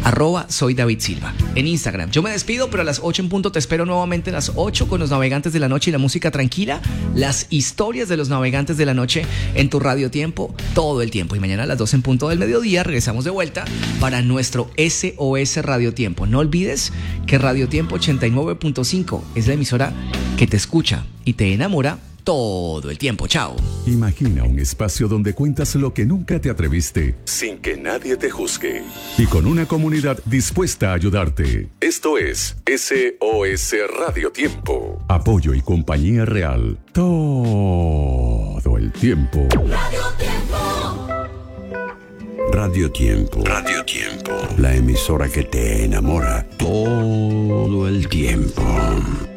Soy David Silva en Instagram. Yo me despido, pero a las 8 en punto te espero nuevamente a las 8 con los navegantes de la noche y la música tranquila, las historias de los navegantes de la noche en tu Radio Tiempo todo el tiempo. Y mañana a las 2 en punto del mediodía regresamos de vuelta para nuestro SOS Radio Tiempo. No olvides que Radio Tiempo 89.5 es la emisora que te escucha y te enamora todo el tiempo. Chao. Imagina un espacio donde cuentas lo que nunca te atreviste, sin que nadie te juzgue, y con una comunidad dispuesta a ayudarte. Esto es SOS Radio Tiempo. Apoyo y compañía real todo el tiempo. Radio Tiempo. Radio Tiempo. Radio Tiempo. La emisora que te enamora todo el tiempo.